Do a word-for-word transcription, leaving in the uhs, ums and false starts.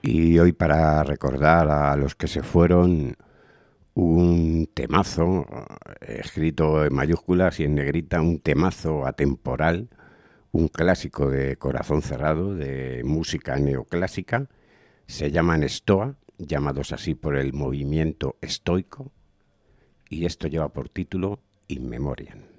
Y hoy, para recordar a los que se fueron, un temazo, eh, escrito en mayúsculas y en negrita, un temazo atemporal, un clásico de corazón cerrado, de música neoclásica. Se llaman Stoa, llamados así por el movimiento estoico, y esto lleva por título In Memoriam.